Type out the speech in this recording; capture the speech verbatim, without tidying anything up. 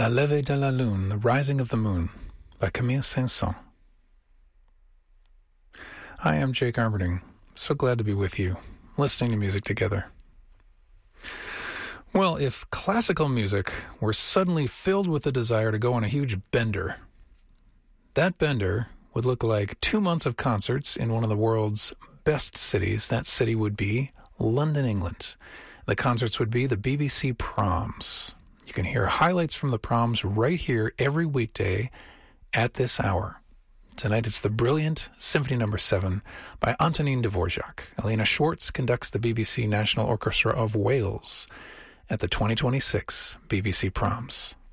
La Levée de la Lune, The Rising of the Moon, by Camille Saint-Saëns. Hi, I'm Jake Armitage. So glad to be with you, listening to music together. Well, if classical music were suddenly filled with the desire to go on a huge bender, that bender would look like two months of concerts in one of the world's best cities. That city would be London, England. The concerts would be the B B C Proms. You can hear highlights from the Proms right here every weekday at this hour. Tonight it's the brilliant Symphony Number seven by Antonin Dvorak. Elena Schwartz conducts the B B C National Orchestra of Wales at the twenty twenty-six B B C Proms.